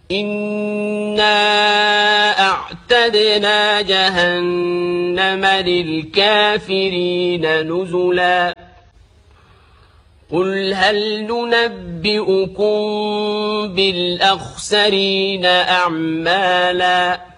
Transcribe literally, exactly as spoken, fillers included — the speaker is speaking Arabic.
إنا أعتدنا جهنم للكافرين نزلا قل هل ننبئكم بالأخسرين أعمالا